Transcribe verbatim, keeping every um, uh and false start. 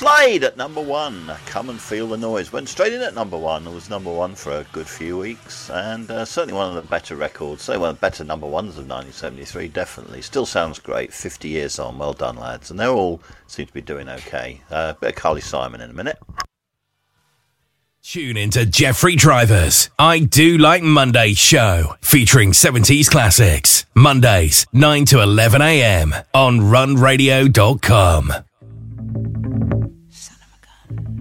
Slade at number one. Come and Feel the Noise. Went straight in at number one. It was number one for a good few weeks, and uh, certainly one of the better records. Certainly one of the better number ones of nineteen seventy-three. Definitely, still sounds great. Fifty years on. Well done, lads. And they all seem to be doing okay. Uh, bit of Carly Simon in a minute. Tune into Jeffrey Driver's I Do Like Mondays show, featuring seventies classics. Mondays, nine to eleven a.m. on run radio dot com.